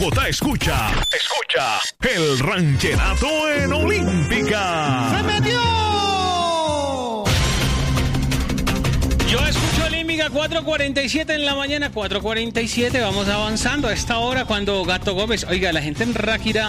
Bogotá escucha el rancherato en Olímpica. ¡Se metió! Yo escucho Olímpica, 4:47 en la mañana, 4:47, vamos avanzando a esta hora cuando Gato Gómez, oiga, la gente en Ráquira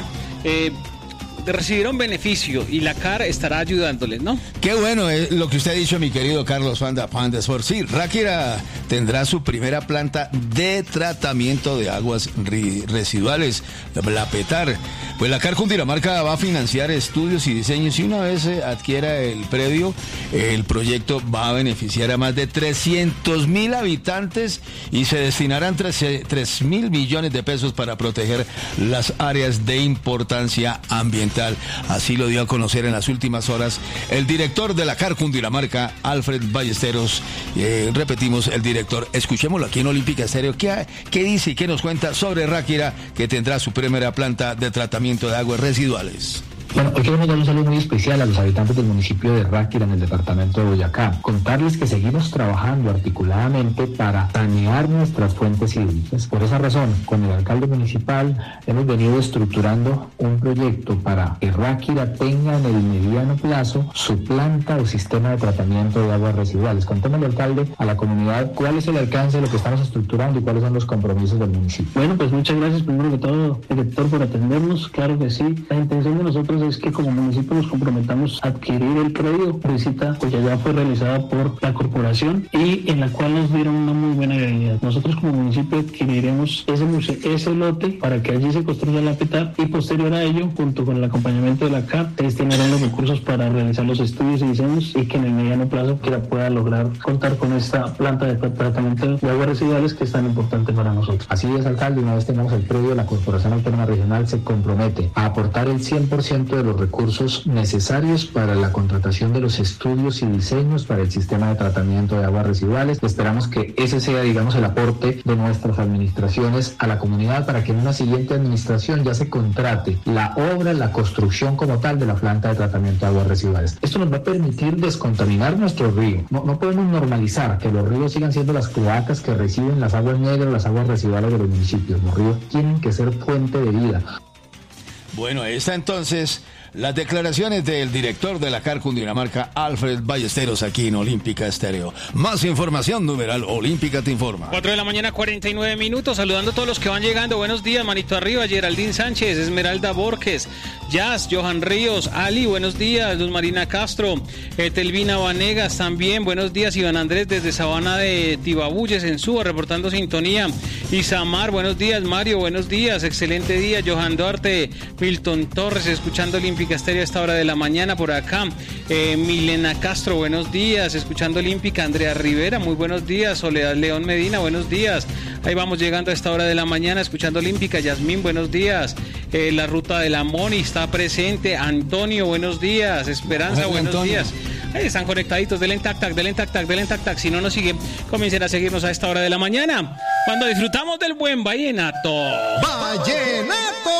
recibieron beneficio y la CAR estará ayudándoles, ¿no? Qué bueno es lo que usted ha dicho, mi querido Carlos Fanda Sport. Sí, Ráquira tendrá su primera planta de tratamiento de aguas residuales, la PETAR. Pues la CAR Cundinamarca va a financiar estudios y diseños y una vez adquiera el predio, el proyecto va a beneficiar a más de 300.000 habitantes y se destinarán 3.000 millones de pesos para proteger las áreas de importancia ambiental. Así lo dio a conocer en las últimas horas el director de la CAR Cundinamarca, Alfred Ballesteros. Repetimos, el director. Escuchémoslo aquí en Olímpica Estéreo. ¿Qué dice y qué nos cuenta sobre Ráquira, que tendrá su primera planta de tratamiento de aguas residuales? Bueno, hoy queremos dar un saludo muy especial a los habitantes del municipio de Ráquira en el departamento de Boyacá. Contarles que seguimos trabajando articuladamente para sanear nuestras fuentes hídricas. Por esa razón, con el alcalde municipal hemos venido estructurando un proyecto para que Ráquira tenga en el mediano plazo su planta o sistema de tratamiento de aguas residuales. Contémosle, alcalde, a la comunidad cuál es el alcance de lo que estamos estructurando y cuáles son los compromisos del municipio. Bueno, pues muchas gracias primero que todo, director, por atendernos. Claro que sí. La intención de nosotros es que como municipio nos comprometamos a adquirir el crédito. La visita pues ya fue realizada por la corporación y en la cual nos dieron una muy buena calidad. Nosotros como municipio adquiriremos ese lote para que allí se construya la PETAR y posterior a ello, junto con el acompañamiento de la CAR, se destinarán los recursos para realizar los estudios y diseños y que en el mediano plazo pueda lograr contar con esta planta de tratamiento de aguas residuales que es tan importante para nosotros. Así es, alcalde, una vez tengamos el predio, la Corporación Autónoma Regional se compromete a aportar el 100% de los recursos necesarios para la contratación de los estudios y diseños para el sistema de tratamiento de aguas residuales. Esperamos que ese sea, digamos, el aporte de nuestras administraciones a la comunidad para que en una siguiente administración ya se contrate la obra, la construcción como tal de la planta de tratamiento de aguas residuales. Esto nos va a permitir descontaminar nuestro río. No podemos normalizar que los ríos sigan siendo las cloacas que reciben las aguas negras, las aguas residuales de los municipios. Los ríos tienen que ser fuente de vida. Bueno, ahí está entonces las declaraciones del director de la CAR Cundinamarca, Alfred Ballesteros, aquí en Olímpica Estéreo. Más información, numeral Olímpica te informa. 4:49 a.m, saludando a todos los que van llegando. Buenos días, manito arriba, Geraldine Sánchez, Esmeralda Borges, Jazz, Johan Ríos, Ali, buenos días, Luz Marina Castro, Telvina Vanegas también, buenos días, Iván Andrés desde Sabana de Tibabuyes, en Suba, reportando sintonía. Isamar, buenos días, Mario, buenos días, excelente día, Johan Duarte, Milton Torres, escuchando Olímpica Estéreo a esta hora de la mañana por acá. Milena Castro, buenos días, escuchando Olímpica. Andrea Rivera, muy buenos días. Soledad León Medina, buenos días. Ahí vamos llegando a esta hora de la mañana escuchando Olímpica. Yasmín, buenos días. La Ruta de la Moni está presente. Antonio, buenos días. Esperanza, buenos Antonio. días. Ahí están conectaditos. Denle tac tac. Si no nos siguen, comiencen a seguirnos a esta hora de la mañana cuando disfrutamos del buen vallenato. ¡Vallenato!